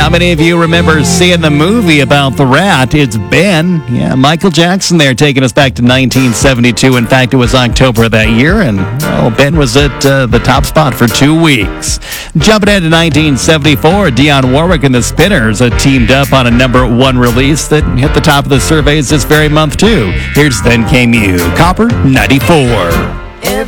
How many of you remember seeing the movie about the rat? It's Ben. Yeah, Michael Jackson there taking us back to 1972. In fact, it was October of that year, and Ben was at the top spot for 2 weeks. Jumping ahead to 1974, Dionne Warwick and the Spinners teamed up on a #1 release that hit the top of the surveys this very month, too. Here's Then Came You, Copper 94.